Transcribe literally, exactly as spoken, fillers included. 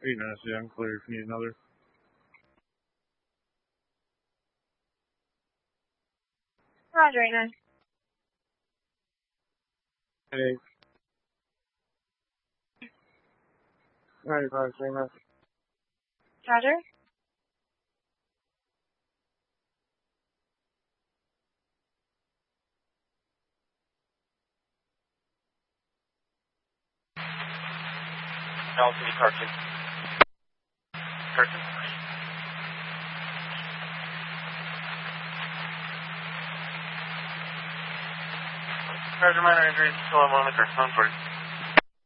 Eight nine, yeah, I'm clear if you need another. Roger, eight nine. Hey. ninety-five, same nine. Roger. No, city Carson. Carson. Roger, minor injuries, still on monitor, phone for you.